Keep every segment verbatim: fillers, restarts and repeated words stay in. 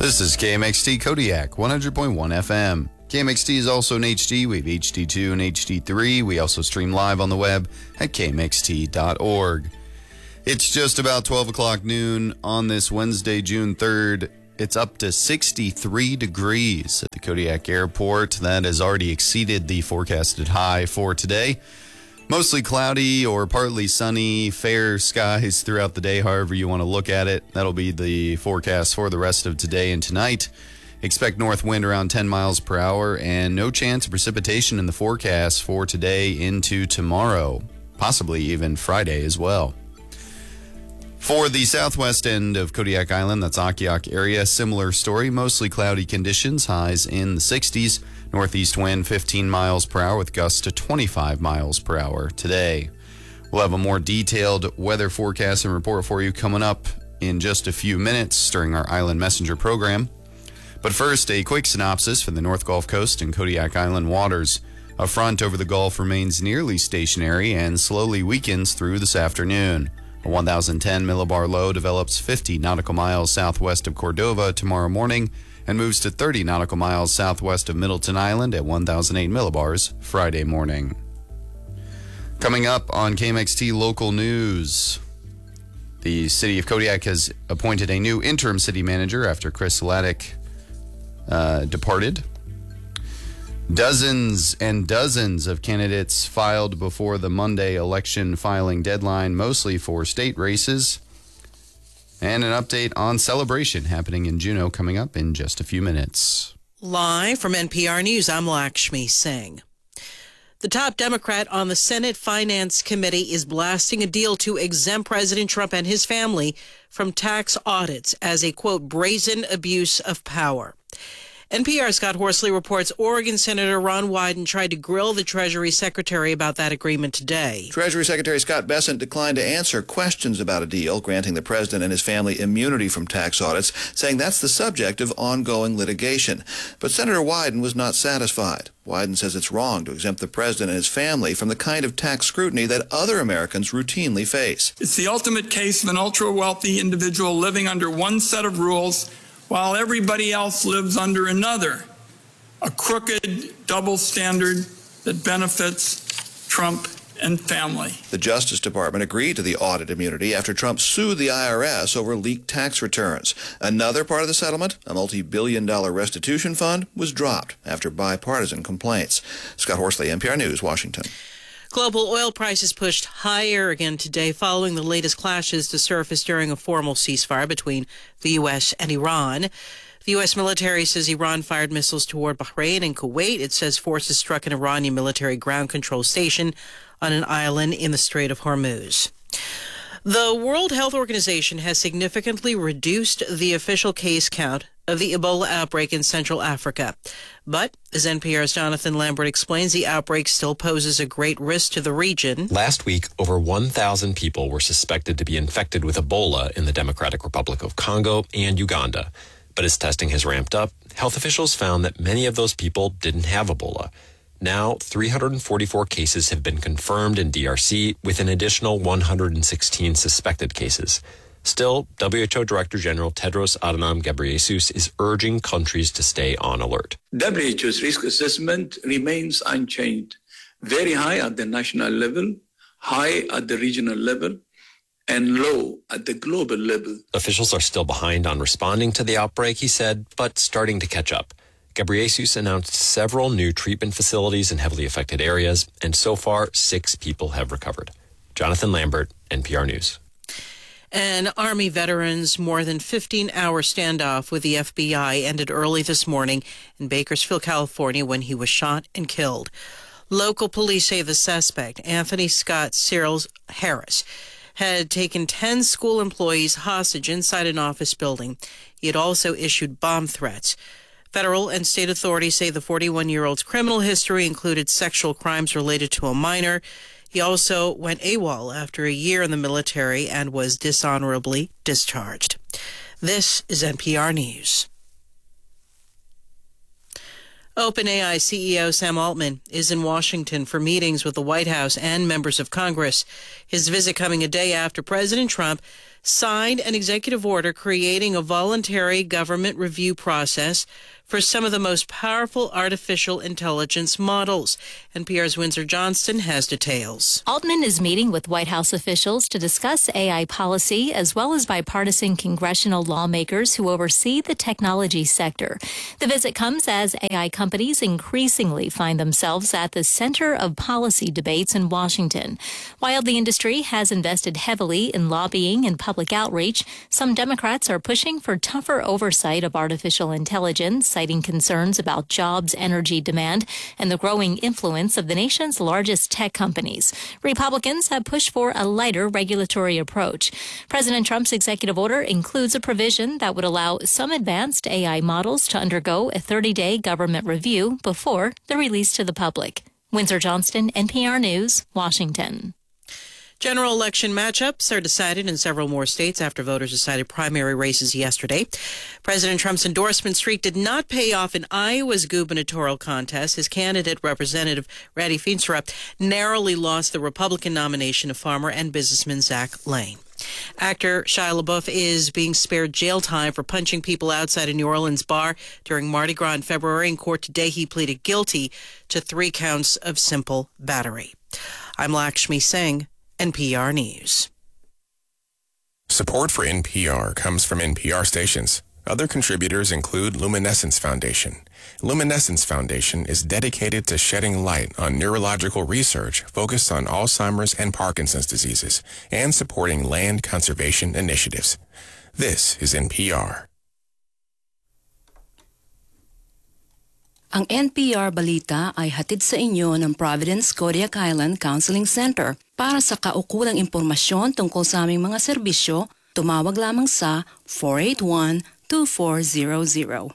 This is K M X T Kodiak, one hundred point one F M. K M X T is also in H D. We have H D two and H D three. We also stream live on the web at K M X T dot org. It's just about twelve o'clock noon on this Wednesday, June third. It's up to sixty-three degrees at the Kodiak Airport. That has already exceeded the forecasted high for today. Mostly cloudy or partly sunny, fair skies throughout the day, however you want to look at it. That'll be the forecast for the rest of today and tonight. Expect north wind around ten miles per hour and no chance of precipitation in the forecast for today into tomorrow, possibly even Friday as well. For the southwest end of Kodiak Island, that's Akiak area, similar story, mostly cloudy conditions, highs in the sixties. Northeast wind fifteen miles per hour with gusts to twenty-five miles per hour today. We'll have a more detailed weather forecast and report for you coming up in just a few minutes during our Island Messenger program. But first, a quick synopsis for the North Gulf Coast and Kodiak Island waters. A front over the Gulf remains nearly stationary and slowly weakens through this afternoon. A one thousand ten millibar low develops fifty nautical miles southwest of Cordova tomorrow morning and moves to thirty nautical miles southwest of Middleton Island at one thousand eight millibars Friday morning. Coming up on K M X T Local News, the city of Kodiak has appointed a new interim city manager after Chris Laddick uh, departed. Dozens and dozens of candidates filed before the Monday election filing deadline, mostly for state races. And an update on Celebration happening in Juneau coming up in just a few minutes. Live from N P R News, I'm Lakshmi Singh. The top Democrat on the Senate Finance Committee is blasting a deal to exempt President Trump and his family from tax audits as a, quote, brazen abuse of power. N P R's Scott Horsley reports Oregon Senator Ron Wyden tried to grill the Treasury Secretary about that agreement today. Treasury Secretary Scott Bessent declined to answer questions about a deal granting the president and his family immunity from tax audits, saying that's the subject of ongoing litigation. But Senator Wyden was not satisfied. Wyden says it's wrong to exempt the president and his family from the kind of tax scrutiny that other Americans routinely face. It's the ultimate case of an ultra-wealthy individual living under one set of rules while everybody else lives under another, a crooked double standard that benefits Trump and family. The Justice Department agreed to the audit immunity after Trump sued the I R S over leaked tax returns. Another part of the settlement, a multi-billion dollar restitution fund, was dropped after bipartisan complaints. Scott Horsley, N P R News, Washington. Global oil prices pushed higher again today following the latest clashes to surface during a formal ceasefire between the U S and Iran. The U S military says Iran fired missiles toward Bahrain and Kuwait. It says forces struck an Iranian military ground control station on an island in the Strait of Hormuz. The World Health Organization has significantly reduced the official case count of the Ebola outbreak in Central Africa. But, as N P R's Jonathan Lambert explains, the outbreak still poses a great risk to the region. Last week, over one thousand people were suspected to be infected with Ebola in the Democratic Republic of Congo and Uganda. But as testing has ramped up, health officials found that many of those people didn't have Ebola. Now, three hundred forty-four cases have been confirmed in D R C, with an additional one hundred sixteen suspected cases. Still, W H O Director General Tedros Adhanom Ghebreyesus is urging countries to stay on alert. W H O's risk assessment remains unchanged, very high at the national level, high at the regional level, and low at the global level. Officials are still behind on responding to the outbreak, he said, but starting to catch up. Ghebreyesus announced several new treatment facilities in heavily affected areas, and so far, six people have recovered. Jonathan Lambert, N P R News. An Army veteran's more than fifteen-hour standoff with the F B I ended early this morning in Bakersfield, California, when he was shot and killed. Local police say the suspect, Anthony Scott Cyril Harris, had taken ten school employees hostage inside an office building. He had also issued bomb threats. Federal and state authorities say the forty-one-year-old's criminal history included sexual crimes related to a minor. He also went AWOL after a year in the military and was dishonorably discharged. This is N P R News. OpenAI C E O Sam Altman is in Washington for meetings with the White House and members of Congress. His visit coming a day after President Trump signed an executive order creating a voluntary government review process for some of the most powerful artificial intelligence models. N P R's Windsor Johnston has details. Altman is meeting with White House officials to discuss A I policy, as well as bipartisan congressional lawmakers who oversee the technology sector. The visit comes as A I companies increasingly find themselves at the center of policy debates in Washington. While the industry has invested heavily in lobbying and public outreach, some Democrats are pushing for tougher oversight of artificial intelligence, citing concerns about jobs, energy demand, and the growing influence of the nation's largest tech companies. Republicans have pushed for a lighter regulatory approach. President Trump's executive order includes a provision that would allow some advanced A I models to undergo a thirty-day government review before they're released to the public. Windsor Johnston, N P R News, Washington. General election matchups are decided in several more states after voters decided primary races yesterday. President Trump's endorsement streak did not pay off in Iowa's gubernatorial contest. His candidate, Representative Randy Feenstra, narrowly lost the Republican nomination of farmer and businessman Zach Lane. Actor Shia LaBeouf is being spared jail time for punching people outside a New Orleans bar during Mardi Gras in February. In court today, he pleaded guilty to three counts of simple battery. I'm Lakshmi Singh, N P R News. Support for N P R comes from N P R stations. Other contributors include Luminescence Foundation. Luminescence Foundation is dedicated to shedding light on neurological research focused on Alzheimer's and Parkinson's diseases and supporting land conservation initiatives. This is N P R. Ang N P R Balita ay hatid sa inyo ng Providence Kodiak Island Counseling Center. Para sa kaukulang impormasyon tungkol sa aming mga serbisyo, tumawag lamang sa four eight one, two four zero zero.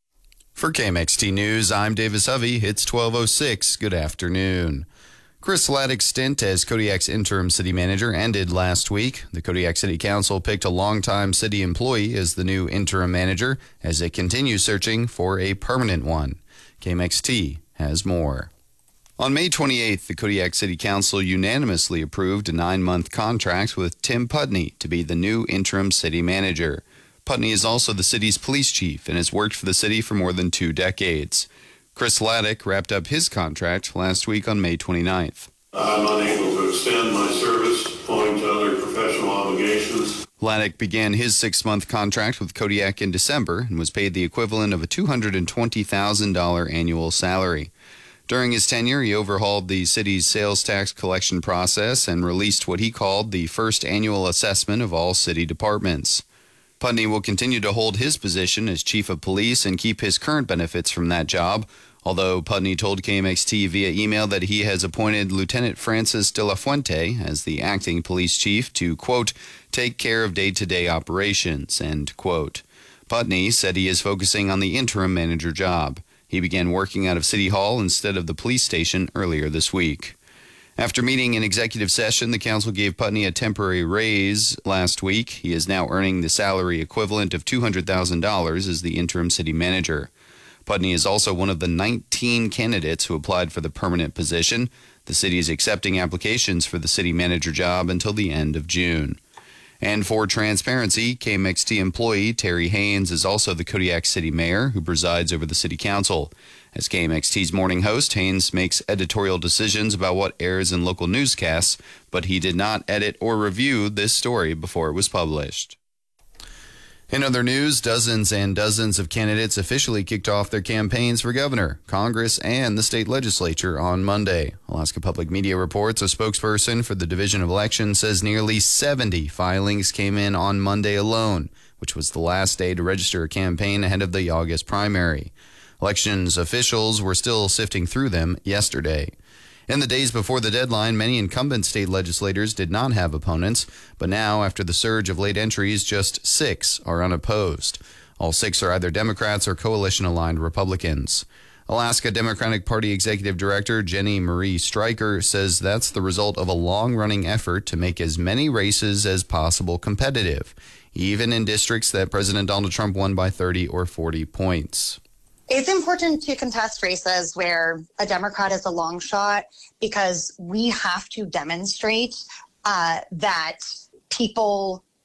For K M X T News, I'm Davis Hovey. It's twelve oh six. Good afternoon. Chris Laddick's stint as Kodiak's interim city manager ended last week. The Kodiak City Council picked a longtime city employee as the new interim manager as it continues searching for a permanent one. K M X T has more. On May twenty-eighth, the Kodiak City Council unanimously approved a nine-month contract with Tim Putney to be the new interim city manager. Putney is also the city's police chief and has worked for the city for more than two decades. Chris Laddick wrapped up his contract last week on May twenty-ninth. I'm unable to extend my service owing to other professional obligations. Laddick began his six-month contract with Kodiak in December and was paid the equivalent of a two hundred twenty thousand dollars annual salary. During his tenure, he overhauled the city's sales tax collection process and released what he called the first annual assessment of all city departments. Putney will continue to hold his position as chief of police and keep his current benefits from that job, although Putney told K M X T via email that he has appointed Lieutenant Francis De La Fuente as the acting police chief to, quote, take care of day-to-day operations, end quote. Putney said he is focusing on the interim manager job. He began working out of City Hall instead of the police station earlier this week. After meeting in executive session, the council gave Putney a temporary raise last week. He is now earning the salary equivalent of two hundred thousand dollars as the interim city manager. Putney is also one of the nineteen candidates who applied for the permanent position. The city is accepting applications for the city manager job until the end of June. And for transparency, K M X T employee Terry Haynes is also the Kodiak City Mayor who presides over the City Council. As K M X T's morning host, Haynes makes editorial decisions about what airs in local newscasts, but he did not edit or review this story before it was published. In other news, dozens and dozens of candidates officially kicked off their campaigns for governor, Congress, and the state legislature on Monday. Alaska Public Media reports a spokesperson for the Division of Elections says nearly seventy filings came in on Monday alone, which was the last day to register a campaign ahead of the August primary. Elections officials were still sifting through them yesterday. In the days before the deadline, many incumbent state legislators did not have opponents, but now, after the surge of late entries, just six are unopposed. All six are either Democrats or coalition-aligned Republicans. Alaska Democratic Party Executive Director Jenny Marie Stryker says that's the result of a long-running effort to make as many races as possible competitive, even in districts that President Donald Trump won by thirty or forty points. It's important to contest races where a Democrat is a long shot because we have to demonstrate uh, that people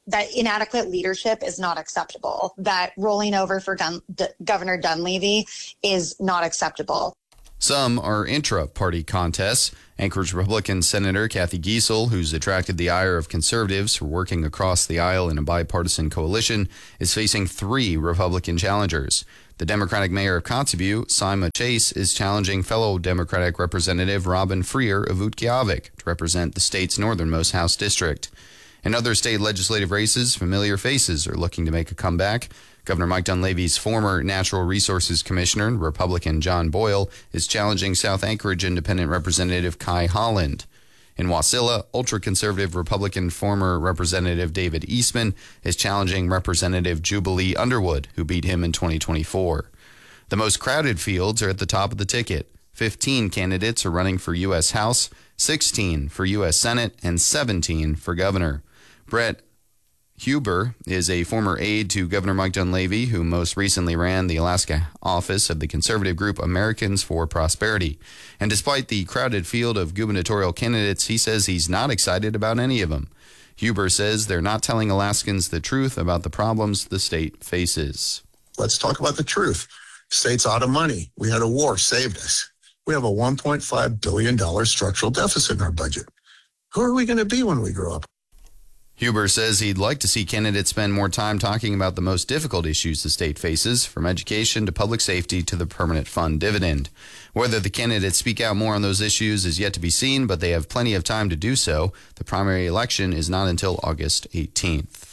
that inadequate leadership is not acceptable, that rolling over for Dun- D- Governor Dunleavy is not acceptable. Some are intra-party contests. Anchorage Republican Senator Kathy Giessel, who's attracted the ire of conservatives for working across the aisle in a bipartisan coalition, is facing three Republican challengers. The Democratic mayor of Kotzebue, Sima Chase, is challenging fellow Democratic Representative Robin Freer of Utqiagvik to represent the state's northernmost House district. In other state legislative races, familiar faces are looking to make a comeback. Governor Mike Dunleavy's former Natural Resources Commissioner, Republican John Boyle, is challenging South Anchorage Independent Representative Kai Holland. In Wasilla, ultra-conservative Republican former Representative David Eastman is challenging Representative Jubilee Underwood, who beat him in twenty twenty-four. The most crowded fields are at the top of the ticket. fifteen candidates are running for U S House, sixteen for U S Senate, and seventeen for governor. Brett Huber is a former aide to Governor Mike Dunleavy, who most recently ran the Alaska office of the conservative group Americans for Prosperity. And despite the crowded field of gubernatorial candidates, he says he's not excited about any of them. Huber says they're not telling Alaskans the truth about the problems the state faces. Let's talk about the truth. State's out of money. We had a war, saved us. We have a one point five billion dollars structural deficit in our budget. Who are we going to be when we grow up? Huber says he'd like to see candidates spend more time talking about the most difficult issues the state faces, from education to public safety to the permanent fund dividend. Whether the candidates speak out more on those issues is yet to be seen, but they have plenty of time to do so. The primary election is not until August eighteenth.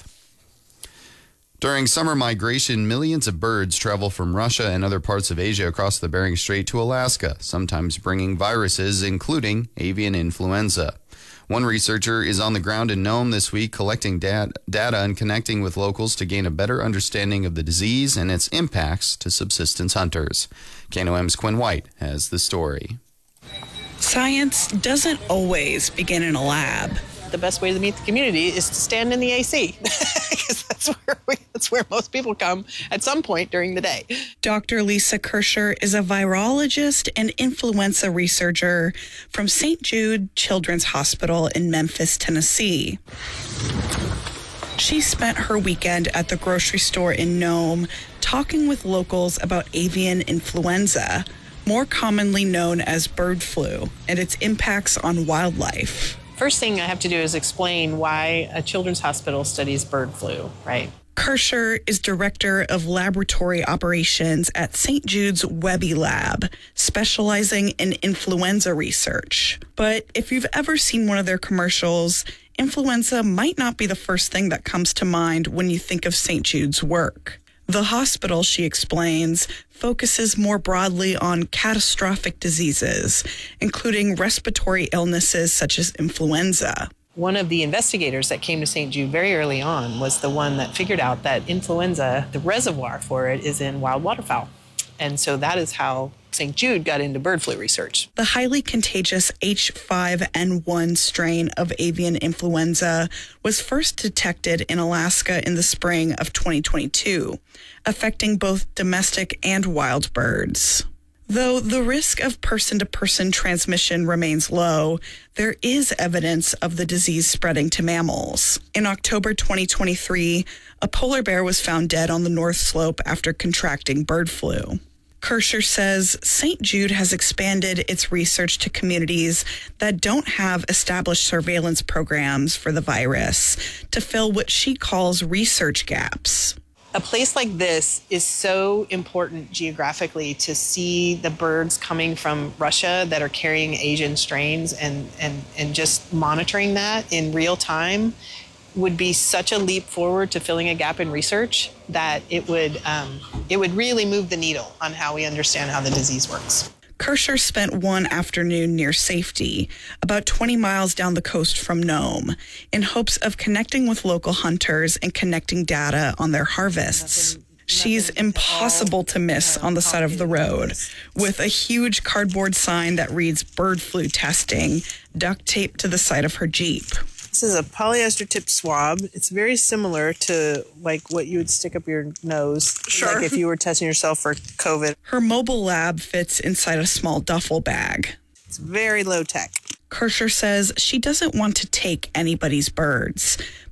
During summer migration, millions of birds travel from Russia and other parts of Asia across the Bering Strait to Alaska, sometimes bringing viruses, including avian influenza. One researcher is on the ground in Nome this week collecting dat- data and connecting with locals to gain a better understanding of the disease and its impacts to subsistence hunters. K N O M's Quinn White has the story. Science doesn't always begin in a lab. The best way to meet the community is to stand in the A C, because that's where we, that's where most people come at some point during the day. Doctor Lisa Kirscher is a virologist and influenza researcher from Saint Jude Children's Hospital in Memphis, Tennessee. She spent her weekend at the grocery store in Nome talking with locals about avian influenza, more commonly known as bird flu, and its impacts on wildlife. First thing I have to do is explain why a children's hospital studies bird flu, right? Kirscher is director of laboratory operations at Saint Jude's Webby Lab, specializing in influenza research. But if you've ever seen one of their commercials, influenza might not be the first thing that comes to mind when you think of Saint Jude's work. The hospital, she explains, focuses more broadly on catastrophic diseases, including respiratory illnesses such as influenza. One of the investigators that came to Saint Jude very early on was the one that figured out that influenza, the reservoir for it, is in wild waterfowl. And so that is how Saint Jude got into bird flu research. The highly contagious H five N one strain of avian influenza was first detected in Alaska in the spring of twenty twenty-two, affecting both domestic and wild birds. Though the risk of person-to-person transmission remains low, there is evidence of the disease spreading to mammals. In October twenty twenty-three, a polar bear was found dead on the North Slope after contracting bird flu. Kirscher says Saint Jude has expanded its research to communities that don't have established surveillance programs for the virus to fill what she calls research gaps. A place like this is so important geographically to see the birds coming from Russia that are carrying Asian strains, and, and, and just monitoring that in real time would be such a leap forward to filling a gap in research that it would um, it would really move the needle on how we understand how the disease works. Kirscher spent one afternoon near Safety, about twenty miles down the coast from Nome, in hopes of connecting with local hunters and connecting data on their harvests. Nothing, She's nothing impossible to miss on the side of the road, with a huge cardboard sign that reads bird flu testing duct taped to the side of her Jeep. This is a polyester tipped swab. It's very similar to like what you would stick up your nose, sure, like if you were testing yourself for COVID. Her mobile lab fits inside a small duffel bag. It's very low tech. Kirscher says she doesn't want to take anybody's birds,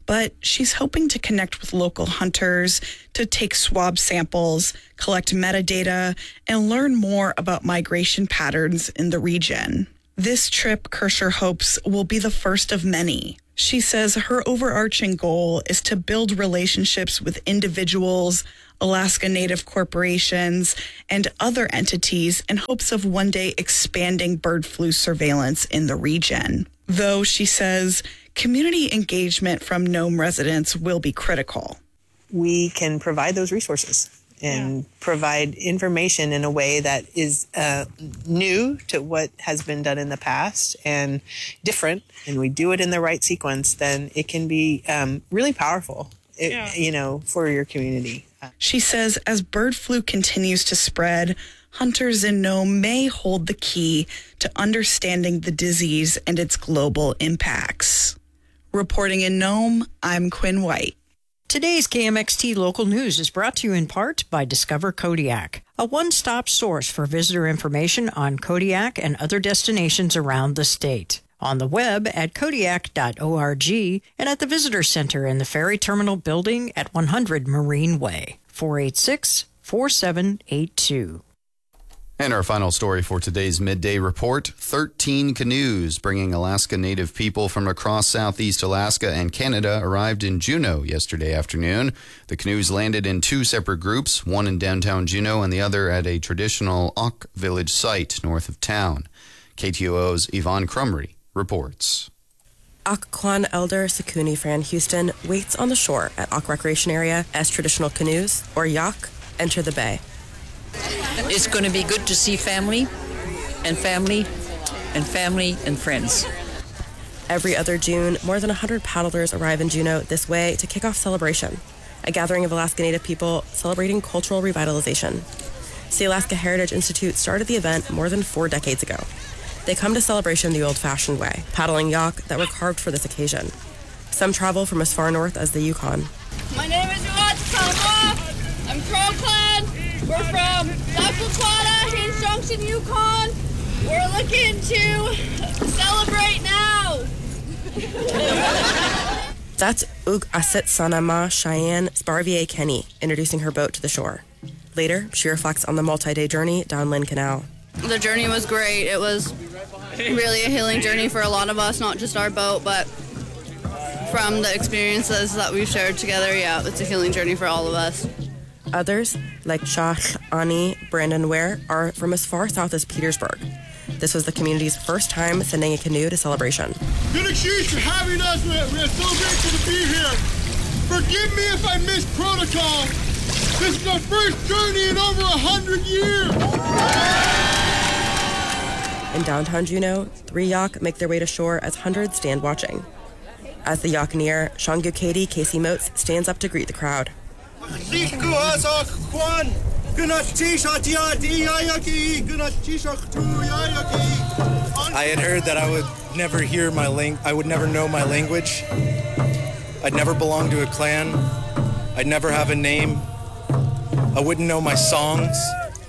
But she's hoping to connect with local hunters to take swab samples, collect metadata, and learn more about migration patterns in the region. This trip, Kirscher hopes, will be the first of many. She says her overarching goal is to build relationships with individuals, Alaska Native corporations, and other entities in hopes of one day expanding bird flu surveillance in the region. Though, she says, community engagement from Nome residents will be critical. We can provide those resources and yeah. provide information in a way that is uh, new to what has been done in the past and different, and we do it in the right sequence, then it can be um, really powerful, it, yeah. you know, for your community. She says as bird flu continues to spread, hunters in Nome may hold the key to understanding the disease and its global impacts. Reporting in Nome, I'm Quinn White. Today's K M X T Local News is brought to you in part by Discover Kodiak, a one-stop source for visitor information on Kodiak and other destinations around the state. On the web at kodiak dot org and at the Visitor Center in the Ferry Terminal Building at one hundred Marine Way, four eight six, four seven eight two. And our final story for today's Midday Report, thirteen canoes bringing Alaska Native people from across southeast Alaska and Canada arrived in Juneau yesterday afternoon. The canoes landed in two separate groups, one in downtown Juneau and the other at a traditional Auk Village site north of town. K T O O's Yvonne Crumry reports. Occoquan Elder Sekuni Fran Houston waits on the shore at Auk Recreation Area as traditional canoes, or yak, enter the bay. It's going to be good to see family and family and family and friends. Every other June, more than one hundred paddlers arrive in Juneau this way to kick off Celebration, a gathering of Alaska Native people celebrating cultural revitalization. The Alaska Heritage Institute started the event more than four decades ago. They come to Celebration the old-fashioned way, paddling yak that were carved for this occasion. Some travel from as far north as the Yukon. My name is Uat I'm Crow Clan. We're from Occoquan, Haynes Junction, Yukon. We're looking to celebrate now. That's Ug Asit Sanama Cheyenne Sparvier Kenny introducing her boat to the shore. Later, she reflects on the multi-day journey down Lynn Canal. The journey was great. It was really a healing journey for a lot of us, not just our boat, but from the experiences that we've shared together, yeah, it's a healing journey for all of us. Others, like Shah Ani Brandon Ware, are from as far south as Petersburg. This was the community's first time sending a canoe to Celebration. Good excuse for having us. We're, we're so grateful to be here. Forgive me if I missed protocol. This is our first journey in over a hundred years. In downtown Juneau, three yak make their way to shore as hundreds stand watching. As the yak near, Shangu Katie Casey Moats stands up to greet the crowd. I had heard that I would never hear my lang- I would never know my language. I'd never belong to a clan. I'd never have a name. I wouldn't know my songs.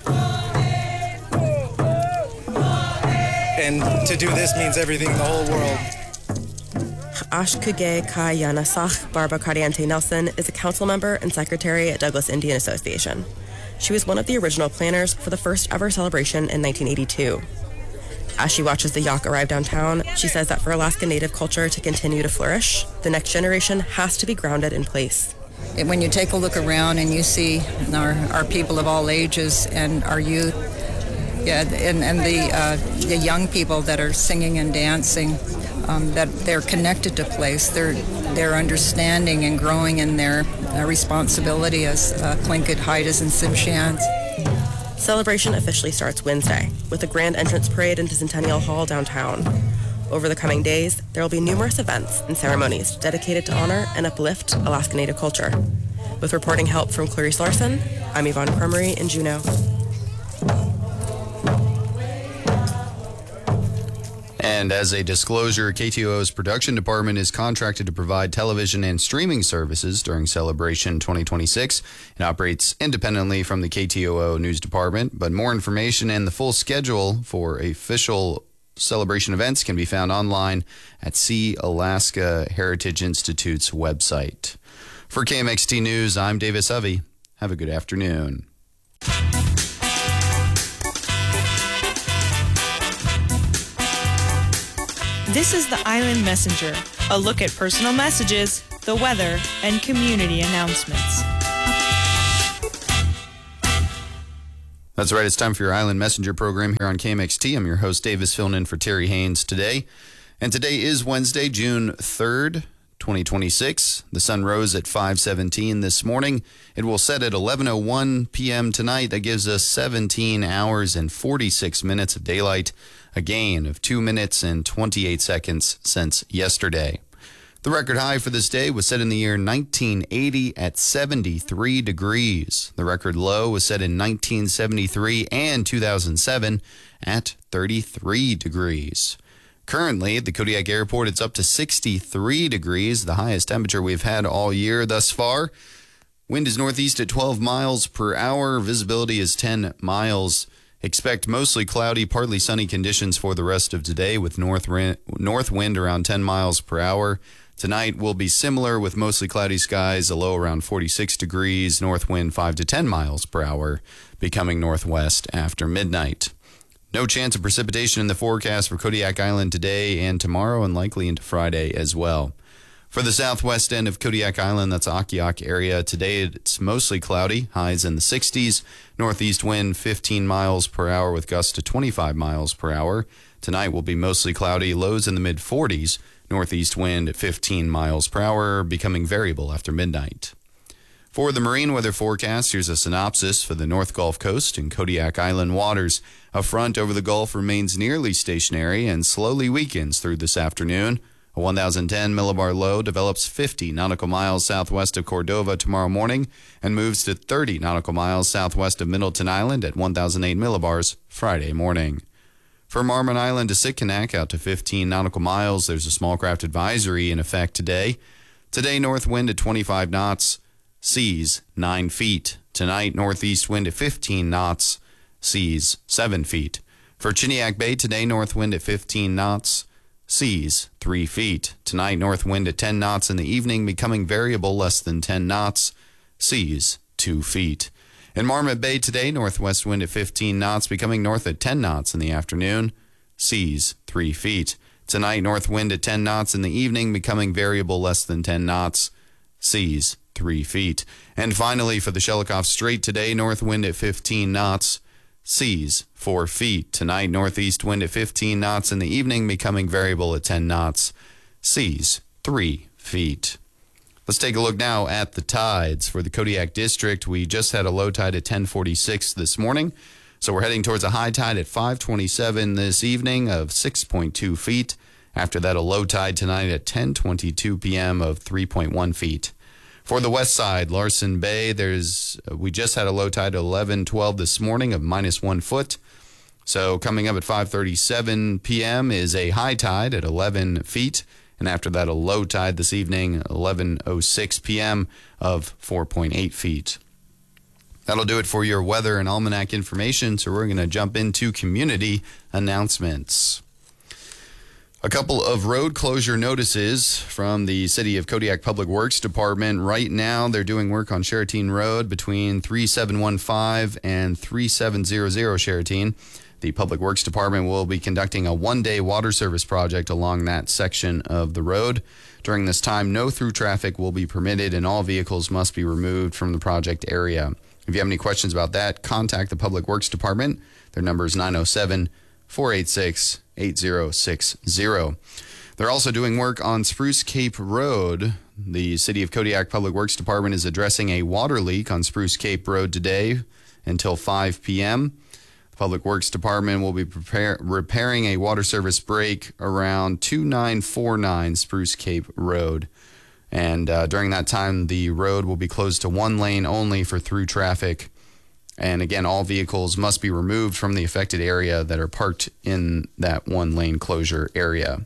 And to do this means everything in the whole world. Ashkuge Kayanasach Barbara Cardiente Nelson is a council member and secretary at Douglas Indian Association. She was one of the original planners for the first ever celebration in nineteen eighty-two. As she watches the yak arrive downtown, she says that for Alaska Native culture to continue to flourish, the next generation has to be grounded in place. When you take a look around and you see our, our people of all ages and our youth, yeah, and, and the, uh, the young people that are singing and dancing, um, that they're connected to place, they're, they're understanding and growing in their uh, responsibility as uh, Tlingit, Haidas, and Tsimshians. Celebration officially starts Wednesday with a grand entrance parade into Centennial Hall downtown. Over the coming days, there will be numerous events and ceremonies dedicated to honor and uplift Alaska Native culture. With reporting help from Clarice Larson, I'm Yvonne Crumry in Juneau. And as a disclosure, K T O O's production department is contracted to provide television and streaming services during Celebration twenty twenty-six. It operates independently from the K T O O news department, but more information and the full schedule for official celebration events can be found online at See Alaska Heritage Institute's website. For K M X T News, I'm Davis Hovey. Have a good afternoon. This is the Island Messenger, a look at personal messages, the weather, and community announcements. That's right. It's time for your Island Messenger program here on K M X T. I'm your host, Davis, filling in for Terry Haynes today. And today is Wednesday, June third, twenty twenty-six. The sun rose at five seventeen this morning. It will set at eleven oh one p.m. tonight. That gives us seventeen hours and forty-six minutes of daylight, a gain of two minutes and twenty-eight seconds since yesterday. The record high for this day was set in the year nineteen eighty at seventy-three degrees. The record low was set in nineteen seventy-three and two thousand seven at thirty-three degrees. Currently, at the Kodiak Airport, it's up to sixty-three degrees, the highest temperature we've had all year thus far. Wind is northeast at twelve miles per hour. Visibility is ten miles. Expect mostly cloudy, partly sunny conditions for the rest of today with north, north wind around ten miles per hour. Tonight will be similar with mostly cloudy skies, a low around forty-six degrees, north wind five to ten miles per hour, becoming northwest after midnight. No chance of precipitation in the forecast for Kodiak Island today and tomorrow, and likely into Friday as well. For the southwest end of Kodiak Island, that's Akiak area, today it's mostly cloudy, highs in the sixties, northeast wind fifteen miles per hour with gusts to twenty-five miles per hour. Tonight will be mostly cloudy, lows in the mid forties, northeast wind at fifteen miles per hour, becoming variable after midnight. For the marine weather forecast, here's a synopsis for the North Gulf Coast and Kodiak Island waters. A front over the Gulf remains nearly stationary and slowly weakens through this afternoon. A one thousand ten millibar low develops fifty nautical miles southwest of Cordova tomorrow morning and moves to thirty nautical miles southwest of Middleton Island at one thousand eight millibars Friday morning. For Marmon Island to Sitkinak out to fifteen nautical miles, there's a small craft advisory in effect today. Today, north wind at twenty-five knots, seas nine feet. Tonight, northeast wind at fifteen knots, seas seven feet. For Chiniak Bay, today, north wind at fifteen knots, seas three feet. Tonight, north wind at ten knots in the evening, becoming variable less than ten knots, seas two feet. In Marmot Bay today, northwest wind at fifteen knots, becoming north at ten knots in the afternoon, seas three feet. Tonight, north wind at ten knots in the evening, becoming variable less than ten knots, seas three feet. And finally, for the Shelikof Strait today, north wind at fifteen knots, seas four feet. Tonight, northeast wind at fifteen knots in the evening, becoming variable at ten knots, seas three feet. Let's take a look now at the tides for the Kodiak District. We just had a low tide at ten forty-six this morning, so we're heading towards a high tide at five twenty-seven this evening of six point two feet. After that, a low tide tonight at ten twenty-two p.m. of three point one feet. For the west side, Larsen Bay, there's we just had a low tide at eleven twelve this morning of minus one foot. So coming up at five thirty-seven p.m. is a high tide at eleven feet. And after that, a low tide this evening, eleven oh six p.m. of four point eight feet. That'll do it for your weather and almanac information, so we're going to jump into community announcements. A couple of road closure notices from the City of Kodiak Public Works Department. Right now, they're doing work on Cheratine Road between three seven one five and three seven zero zero Cheratine. The Public Works Department will be conducting a one-day water service project along that section of the road. During this time, no through traffic will be permitted and all vehicles must be removed from the project area. If you have any questions about that, contact the Public Works Department. Their number is nine oh seven, four eight six, eight oh six oh. They're also doing work on Spruce Cape Road. The City of Kodiak Public Works Department is addressing a water leak on Spruce Cape Road today until five p.m. Public Works Department will be prepare, repairing a water service break around two nine four nine Spruce Cape Road. And uh, during that time, the road will be closed to one lane only for through traffic. And again, all vehicles must be removed from the affected area that are parked in that one lane closure area.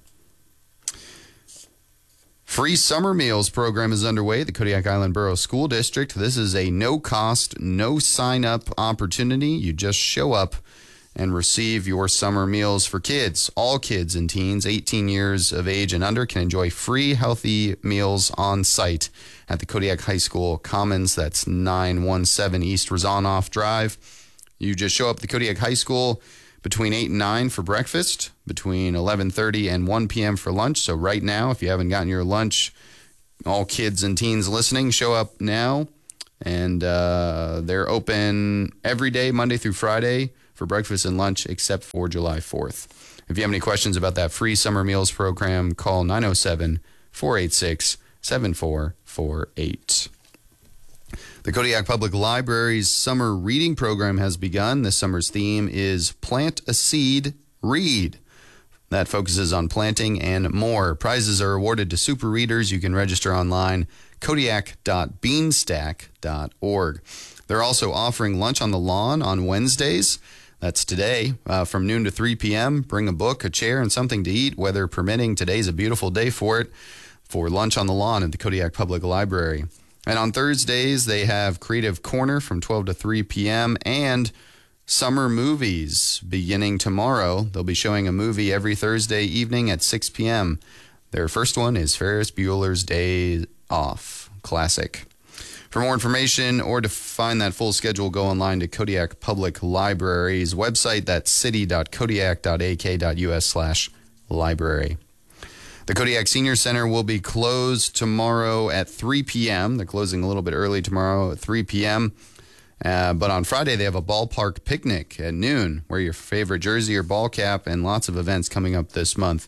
Free summer meals program is underway at the Kodiak Island Borough School District. This is a no-cost, no sign-up opportunity. You just show up and receive your summer meals for kids. All kids and teens eighteen years of age and under can enjoy free healthy meals on site at the Kodiak High School Commons. That's nine one seven East Rezanoff Drive. You just show up at the Kodiak High School between eight and nine for breakfast, between eleven thirty and one p.m. for lunch. So right now, if you haven't gotten your lunch, all kids and teens listening, show up now. And uh, they're open every day, Monday through Friday, for breakfast and lunch, except for July fourth. If you have any questions about that free summer meals program, call nine oh seven, four eight six, seven four four eight. The Kodiak Public Library's summer reading program has begun. This summer's theme is Plant a Seed, Read. That focuses on planting and more. Prizes are awarded to super readers. You can register online, kodiak dot beanstack dot org. They're also offering lunch on the lawn on Wednesdays. That's today, uh, from noon to three p.m. Bring a book, a chair, and something to eat, weather permitting. Today's a beautiful day for it, for lunch on the lawn at the Kodiak Public Library. And on Thursdays, they have Creative Corner from twelve to three p.m. and summer movies beginning tomorrow. They'll be showing a movie every Thursday evening at six p.m. Their first one is Ferris Bueller's Day Off, classic. For more information or to find that full schedule, go online to Kodiak Public Library's website. That's city dot kodiak dot a k dot u s slash library. The Kodiak Senior Center will be closed tomorrow at three p.m. They're closing a little bit early tomorrow at three p.m. Uh, but on Friday, they have a ballpark picnic at noon. Wear your favorite jersey or ball cap, and lots of events coming up this month.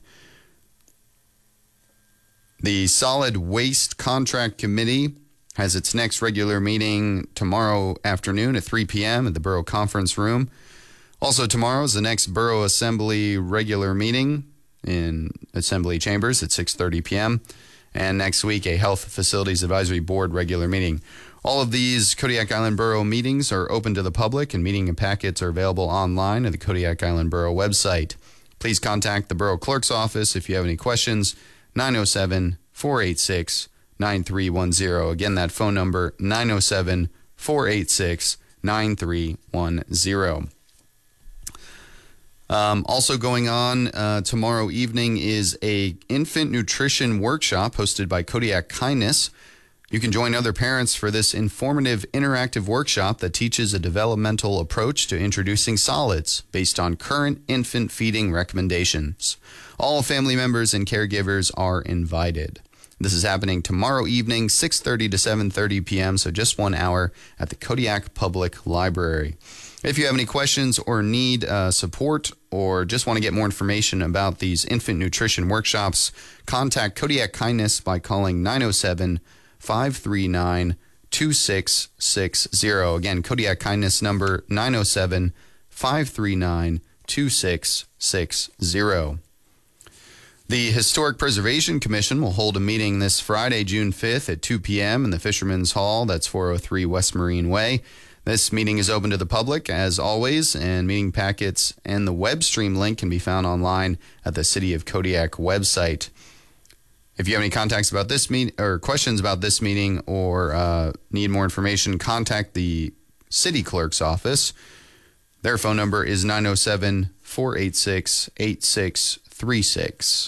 The Solid Waste Contract Committee has its next regular meeting tomorrow afternoon at three p.m. at the Borough Conference Room. Also tomorrow is the next Borough Assembly regular meeting in Assembly Chambers at six thirty p.m. And next week, a Health Facilities Advisory Board regular meeting. All of these Kodiak Island Borough meetings are open to the public, and meeting packets are available online at the Kodiak Island Borough website. Please contact the Borough Clerk's office if you have any questions, nine oh seven, four eight six, nine three one zero. Again, that phone number, nine oh seven, four eight six, nine three one zero. Um, also going on uh, tomorrow evening is a infant nutrition workshop hosted by Kodiak Kindness. You can join other parents for this informative, interactive workshop that teaches a developmental approach to introducing solids based on current infant feeding recommendations. All family members and caregivers are invited. This is happening tomorrow evening, six thirty to seven thirty p.m., so just one hour at the Kodiak Public Library. If you have any questions or need uh, support or just want to get more information about these infant nutrition workshops, contact Kodiak Kindness by calling nine oh seven, five three nine, two six six zero. Again, Kodiak Kindness number nine oh seven, five three nine, two six six zero. The Historic Preservation Commission will hold a meeting this Friday, June fifth at two p.m. in the Fisherman's Hall. That's four oh three West Marine Way. This meeting is open to the public, as always, and meeting packets and the web stream link can be found online at the City of Kodiak website. If you have any contacts about this meet or questions about this meeting or uh, need more information, contact the City Clerk's office. Their phone number is nine oh seven, four eight six, eight six three six.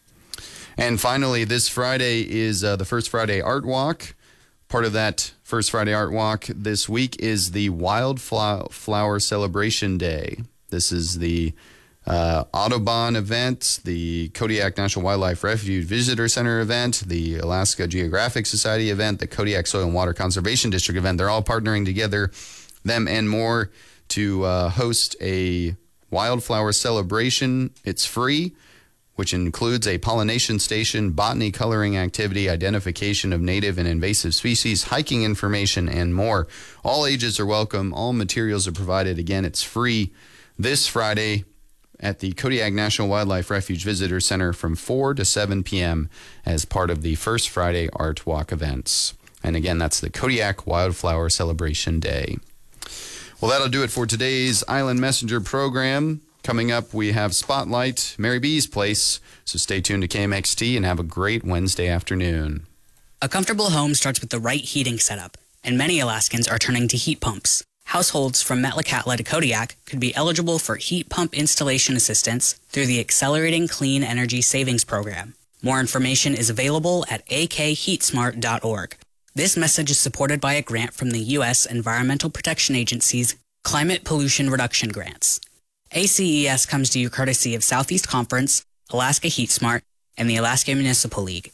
And finally, this Friday is uh, the First Friday Art Walk. Part of that First Friday Art Walk this week is the Wildflower Celebration Day. This is the uh, Audubon event, the Kodiak National Wildlife Refuge Visitor Center event, the Alaska Geographic Society event, the Kodiak Soil and Water Conservation District event. They're all partnering together, them and more, to uh, host a wildflower celebration. It's free, which includes a pollination station, botany coloring activity, identification of native and invasive species, hiking information, and more. All ages are welcome. All materials are provided. Again, it's free this Friday at the Kodiak National Wildlife Refuge Visitor Center from four to seven p.m. as part of the First Friday Art Walk events. And again, that's the Kodiak Wildflower Celebration Day. Well, that'll do it for today's Island Messenger program. Coming up, we have Spotlight, Mary B's Place, so stay tuned to K M X T and have a great Wednesday afternoon. A comfortable home starts with the right heating setup, and many Alaskans are turning to heat pumps. Households from Metlakatla to Kodiak could be eligible for heat pump installation assistance through the Accelerating Clean Energy Savings Program. More information is available at a k heat smart dot org. This message is supported by a grant from the U S Environmental Protection Agency's Climate Pollution Reduction Grants. A C E S comes to you courtesy of Southeast Conference, Alaska Heat Smart, and the Alaska Municipal League.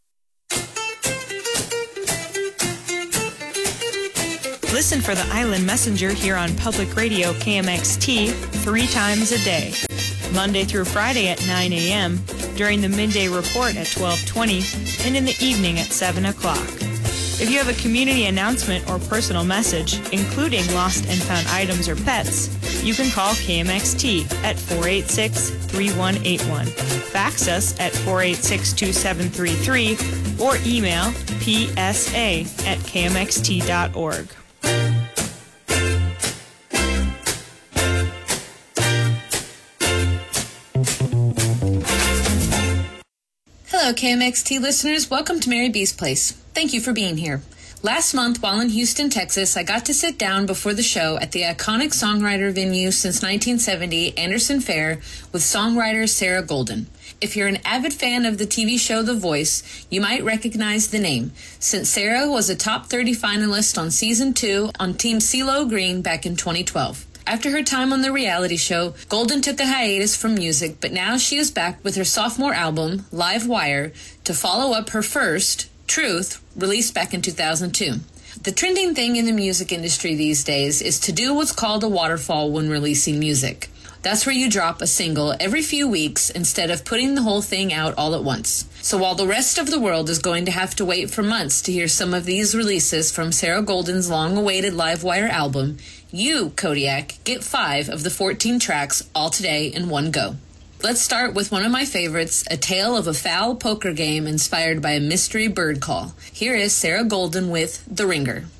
Listen for the Island Messenger here on Public Radio K M X T three times a day, Monday through Friday at nine a.m., during the midday report at twelve twenty, and in the evening at seven o'clock. If you have a community announcement or personal message, including lost and found items or pets, you can call K M X T at four eight six, three one eight one, fax us at four eight six, two seven three three, or email p s a at k m x t dot org. Hello, K M X T listeners. Welcome to Mary B's Place. Thank you for being here. Last month, while in Houston, Texas, I got to sit down before the show at the iconic songwriter venue since nineteen seventy, Anderson Fair, with songwriter Sarah Golden. If you're an avid fan of the T V show The Voice, you might recognize the name, since Sarah was a top thirty finalist on season two on Team CeeLo Green back in twenty twelve. After her time on the reality show, Golden took a hiatus from music, but now she is back with her sophomore album, Live Wire, to follow up her first, Truth, released back in two thousand two. The trending thing in the music industry these days is to do what's called a waterfall when releasing music. That's where you drop a single every few weeks instead of putting the whole thing out all at once. So while the rest of the world is going to have to wait for months to hear some of these releases from Sarah Golden's long-awaited Livewire album, you, Kodiak, get five of the fourteen tracks all today in one go. Let's start with one of my favorites, a tale of a foul poker game inspired by a mystery bird call. Here is Sarah Golden with The Ringer.